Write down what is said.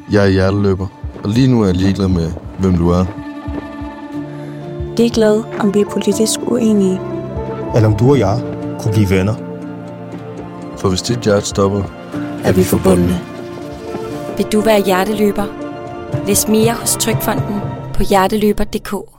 Jeg er hjerteløber, og lige nu er jeg ligeglad med, hvem du er. Ligeglad, om vi er politisk uenige. Eller om du og jeg kunne blive venner. For hvis dit hjerte stopper, Er vi forbundne. Vil du være hjerteløber? Læs mere hos Trygfonden på hjerteløber.dk.